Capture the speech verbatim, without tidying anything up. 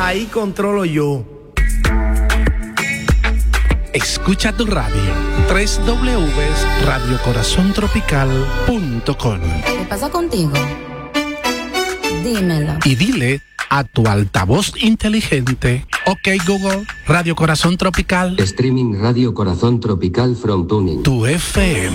ahí controlo yo. Escucha tu radio. doble u doble u doble u punto radio corazón tropical punto com. ¿Qué pasa contigo? Dímelo. Y dile a tu altavoz inteligente: ok Google, Radio Corazón Tropical. Streaming Radio Corazón Tropical from Tuning. Tu F M.